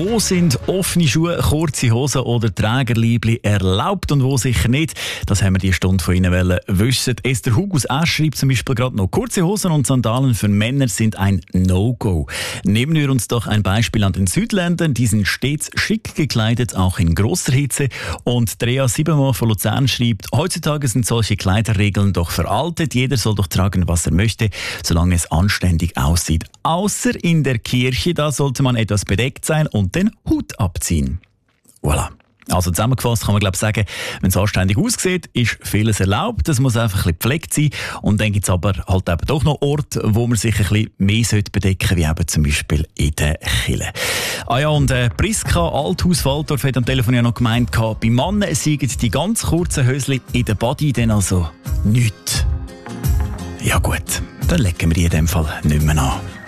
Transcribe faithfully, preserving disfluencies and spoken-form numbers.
Wo sind offene Schuhe, kurze Hosen oder Trägerliebli erlaubt und wo sicher nicht? Das haben wir die Stunde von Ihnen wollen wissen. Esther Hug aus Asch schreibt zum Beispiel gerade noch: Kurze Hosen und Sandalen für Männer sind ein No-Go. Nehmen wir uns doch ein Beispiel an den Südländern. Die sind stets schick gekleidet, auch in grosser Hitze. Und Drea Siebenmal von Luzern schreibt: Heutzutage sind solche Kleiderregeln doch veraltet. Jeder soll doch tragen, was er möchte, solange es anständig aussieht. Außer in der Kirche, da sollte man etwas bedeckt sein und den Hut abziehen. Voilà. Also zusammengefasst kann man glaube ich sagen, wenn es anständig aussieht, ist vieles erlaubt. Es muss einfach ein bisschen gepflegt sein. Und dann gibt es aber halt eben doch noch Orte, wo man sich ein bisschen mehr bedecken sollte, wie eben zum Beispiel in der Kirche. Ah ja, und äh, Priska Althaus-Waldorf hat am Telefon ja noch gemeint, bei Männern seien die ganz kurzen Höschen in der Body dann also nichts. Ja gut, dann legen wir die in dem Fall nicht mehr an.